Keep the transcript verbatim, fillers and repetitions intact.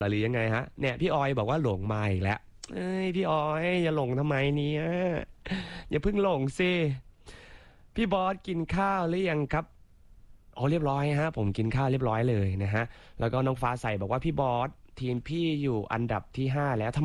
หรือยังไงฮะเนี่ยพี่ออยบอกว่าหลงมาอีกแล้วเอ้ยพี่ออยอย่าหลงทำไมเนี่ยอย่าเพิ่งหลงสิพี่บอสกินข้าวหรือยังครับอ๋อเรียบร้อยฮะผมกินข้าวเรียบร้อยเลยนะฮะแล้วก็น้องฟ้าใสบอกว่าพี่บอสทีมพี่อยู่อันดับที่ห้าแล้วทำ